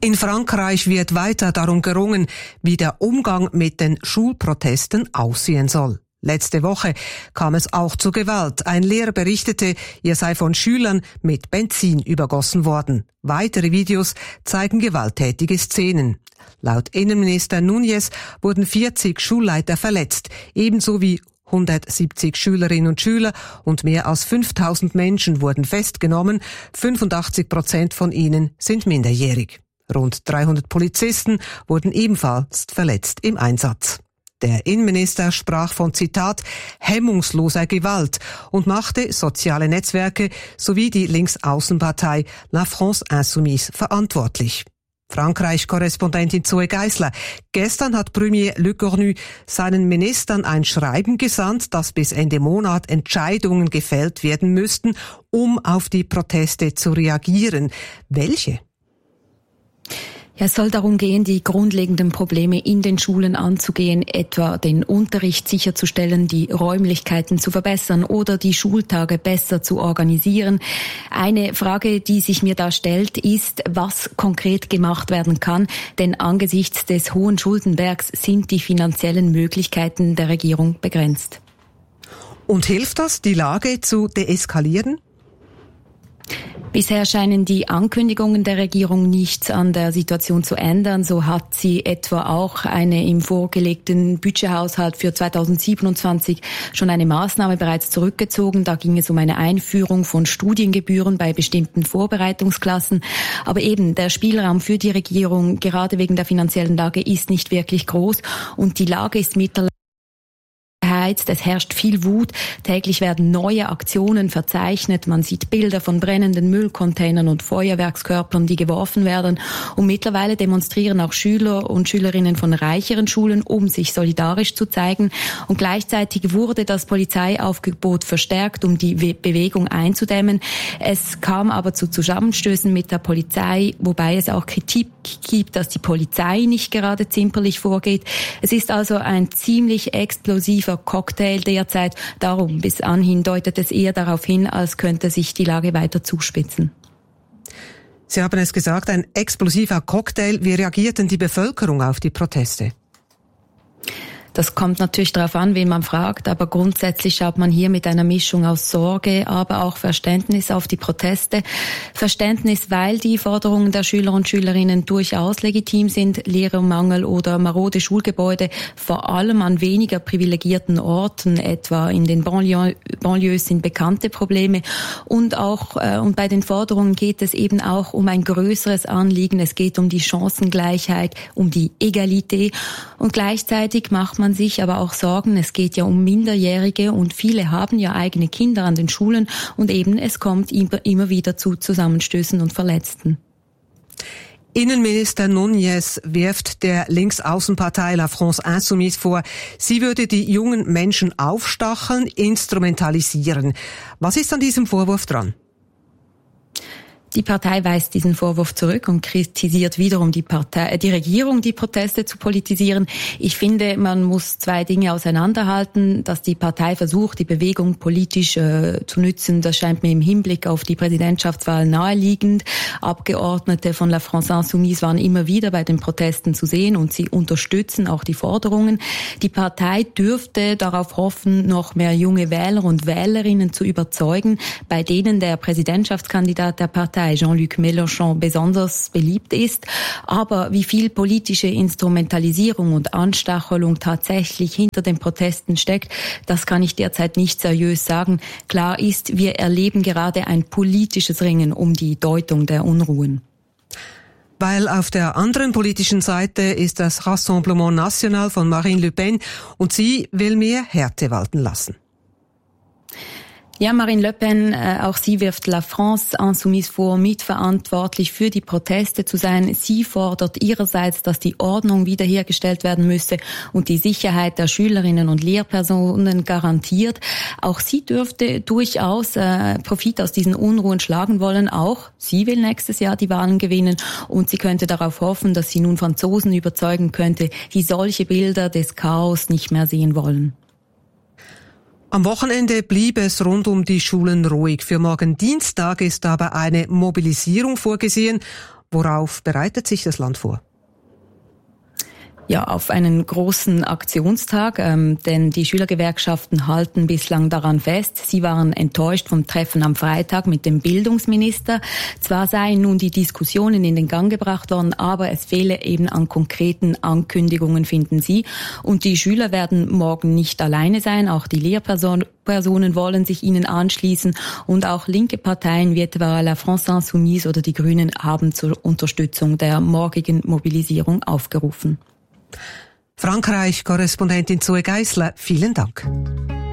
In Frankreich wird weiter darum gerungen, wie der Umgang mit den Schulprotesten aussehen soll. Letzte Woche kam es auch zu Gewalt. Ein Lehrer berichtete, er sei von Schülern mit Benzin übergossen worden. Weitere Videos zeigen gewalttätige Szenen. Laut Innenminister Núñez wurden 40 Schulleiter verletzt, ebenso wie 170 Schülerinnen und Schüler und mehr als 5000 Menschen wurden festgenommen. 85% von ihnen sind minderjährig. Rund 300 Polizisten wurden ebenfalls verletzt im Einsatz. Der Innenminister sprach von, Zitat, hemmungsloser Gewalt und machte soziale Netzwerke sowie die Linksaußenpartei La France Insoumise verantwortlich. Frankreich-Korrespondentin Zoe Geisler. Gestern hat Premier Le Cornu seinen Ministern ein Schreiben gesandt, dass bis Ende Monat Entscheidungen gefällt werden müssten, um auf die Proteste zu reagieren. Welche? Ja, es soll darum gehen, die grundlegenden Probleme in den Schulen anzugehen, etwa den Unterricht sicherzustellen, die Räumlichkeiten zu verbessern oder die Schultage besser zu organisieren. Eine Frage, die sich mir da stellt, ist, was konkret gemacht werden kann, denn angesichts des hohen Schuldenbergs sind die finanziellen Möglichkeiten der Regierung begrenzt. Und hilft das, die Lage zu deeskalieren? Bisher scheinen die Ankündigungen der Regierung nichts an der Situation zu ändern. So hat sie etwa auch eine im vorgelegten Budgethaushalt für 2027 schon eine Maßnahme bereits zurückgezogen. Da ging es um eine Einführung von Studiengebühren bei bestimmten Vorbereitungsklassen. Aber eben der Spielraum für die Regierung, gerade wegen der finanziellen Lage, ist nicht wirklich groß. Und die Lage ist mittlerweile es herrscht viel Wut. Täglich werden neue Aktionen verzeichnet. Man sieht Bilder von brennenden Müllcontainern und Feuerwerkskörpern, die geworfen werden. Und mittlerweile demonstrieren auch Schüler und Schülerinnen von reicheren Schulen, um sich solidarisch zu zeigen. Und gleichzeitig wurde das Polizeiaufgebot verstärkt, um die Bewegung einzudämmen. Es kam aber zu Zusammenstößen mit der Polizei, wobei es auch Kritik gibt, dass die Polizei nicht gerade zimperlich vorgeht. Es ist also ein ziemlich explosiver Cocktail derzeit. Darum, bis anhin deutet es eher darauf hin, als könnte sich die Lage weiter zuspitzen. Sie haben es gesagt, ein explosiver Cocktail. Wie reagiert denn die Bevölkerung auf die Proteste? Das kommt natürlich darauf an, wen man fragt, aber grundsätzlich schaut man hier mit einer Mischung aus Sorge, aber auch Verständnis auf die Proteste. Verständnis, weil die Forderungen der Schüler und Schülerinnen durchaus legitim sind, Lehrermangel oder marode Schulgebäude, vor allem an weniger privilegierten Orten, etwa in den Banlieues sind bekannte Probleme. Und bei den Forderungen geht es eben auch um ein größeres Anliegen. Es geht um die Chancengleichheit, um die Egalité und gleichzeitig macht man sich aber auch Sorgen, es geht ja um Minderjährige und viele haben ja eigene Kinder an den Schulen und eben es kommt immer wieder zu Zusammenstößen und Verletzten. Innenminister Núñez wirft der Linksaußenpartei La France Insoumise vor, sie würde die jungen Menschen aufstacheln, instrumentalisieren. Was ist an diesem Vorwurf dran? Die Partei weist diesen Vorwurf zurück und kritisiert wiederum die Regierung, die Proteste zu politisieren. Ich finde, man muss zwei Dinge auseinanderhalten, dass die Partei versucht, die Bewegung politisch zu nützen. Das scheint mir im Hinblick auf die Präsidentschaftswahl naheliegend. Abgeordnete von La France Insoumise waren immer wieder bei den Protesten zu sehen und sie unterstützen auch die Forderungen. Die Partei dürfte darauf hoffen, noch mehr junge Wähler und Wählerinnen zu überzeugen, bei denen der Präsidentschaftskandidat der Partei Jean-Luc Mélenchon besonders beliebt ist. Aber wie viel politische Instrumentalisierung und Anstachelung tatsächlich hinter den Protesten steckt, das kann ich derzeit nicht seriös sagen. Klar ist, wir erleben gerade ein politisches Ringen um die Deutung der Unruhen. Weil auf der anderen politischen Seite ist das Rassemblement National von Marine Le Pen und sie will mehr Härte walten lassen. Ja, Marine Le Pen, auch sie wirft La France Insoumise vor, mitverantwortlich für die Proteste zu sein. Sie fordert ihrerseits, dass die Ordnung wiederhergestellt werden müsse und die Sicherheit der Schülerinnen und Lehrpersonen garantiert. Auch sie dürfte durchaus Profit aus diesen Unruhen schlagen wollen. Auch sie will nächstes Jahr die Wahlen gewinnen und sie könnte darauf hoffen, dass sie nun Franzosen überzeugen könnte, die solche Bilder des Chaos nicht mehr sehen wollen. Am Wochenende blieb es rund um die Schulen ruhig. Für morgen Dienstag ist aber eine Mobilisierung vorgesehen. Worauf bereitet sich das Land vor? Ja, auf einen großen Aktionstag, denn die Schülergewerkschaften halten bislang daran fest. Sie waren enttäuscht vom Treffen am Freitag mit dem Bildungsminister. Zwar seien nun die Diskussionen in den Gang gebracht worden, aber es fehle eben an konkreten Ankündigungen, finden sie. Und die Schüler werden morgen nicht alleine sein. Auch die Lehrpersonen wollen sich ihnen anschließen. Und auch linke Parteien wie etwa La France Insoumise oder die Grünen haben zur Unterstützung der morgigen Mobilisierung aufgerufen. Frankreich-Korrespondentin Zoe Geisler, vielen Dank.